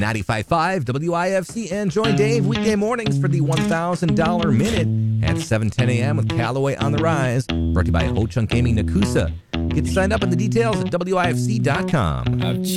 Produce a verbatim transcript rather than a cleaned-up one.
ninety-five point five W I F C. And join Dave weekday mornings for the one thousand dollars Minute at seven ten a.m. with Callaway on the Rise. Brought to you by Ho Chunk Gaming Nakusa. Get signed up in the details at W I F C dot com.